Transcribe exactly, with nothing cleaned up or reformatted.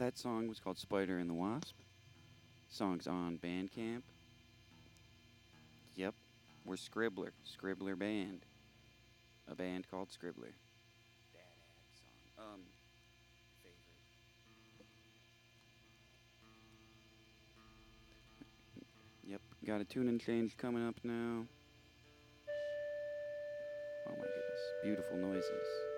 that song was called Spider and the Wasp. Song's on Bandcamp. Yep, we're Scribbler, Scribbler Band. A band called Scribbler. Badass song. Um, favorite. Yep, got a tune and change coming up now. Oh my goodness, beautiful noises.